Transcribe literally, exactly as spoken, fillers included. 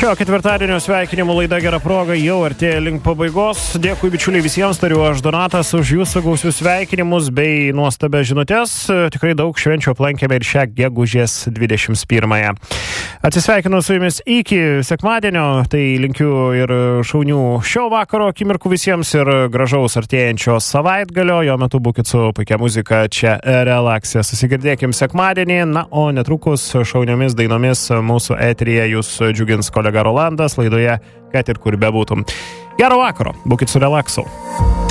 Šio ketvirtadienio sveikinimų laida Gera proga jau artėja link pabaigos. Dėkui bičiuliai visiems, tariu aš Donatas už jūsų gausius sveikinimus bei nuostabę žinutės. Tikrai daug švenčių aplankėme ir šią gegužės dvidešimt pirmąją. Atsisveikinu su jumis iki sekmadienio, tai linkiu ir šaunių šio vakaro akimirkų visiems ir gražaus artėjančio savaitgalio. Jo metu būkit su puikia muzika čia relaksė. Susigirdėkim sekmadienį, na, o netrukus šauniomis dainomis mūsų eteryje jūs džiugins kolega Rolandas laidoje, kad ir kur bebūtum. Gero vakaro, būkit su relaksu.